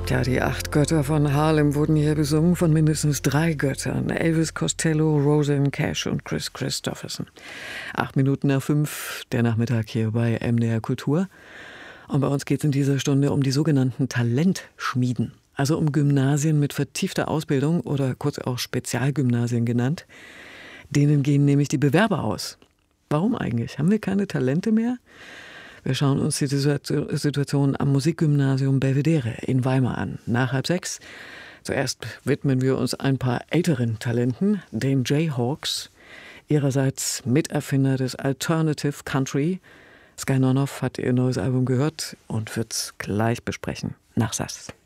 Ja, die 8 Götter von Harlem wurden hier besungen von mindestens 3 Göttern. Elvis Costello, Rosanne Cash und Chris Christopherson. 5:08, der Nachmittag hier bei MDR Kultur. Und bei uns geht es in dieser Stunde um die sogenannten Talentschmieden. Also um Gymnasien mit vertiefter Ausbildung oder kurz auch Spezialgymnasien genannt. Denen gehen nämlich die Bewerber aus. Warum eigentlich? Haben wir keine Talente mehr? Wir schauen uns die Situation am Musikgymnasium Belvedere in Weimar an. Nach 5:30. Zuerst widmen wir uns ein paar älteren Talenten, den Jayhawks, ihrerseits Miterfinder des Alternative Country. Sky Nonoff hat ihr neues Album gehört und wird's gleich besprechen. Nach Sass.